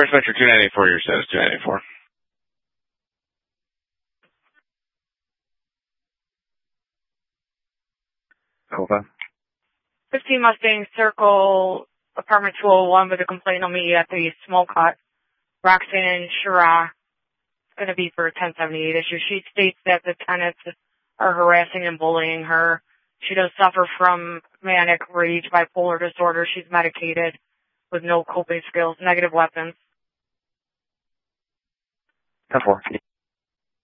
First Metro 294, your status 294. Over. 15 Mustang Circle, apartment 201 with a complaint on me at the smoke hut. Roxanne Shira. It's going to be for 1078 issue. She states that the tenants are harassing and bullying her. She does suffer from manic rage, bipolar disorder. She's medicated with no coping skills, negative weapons. 10-4.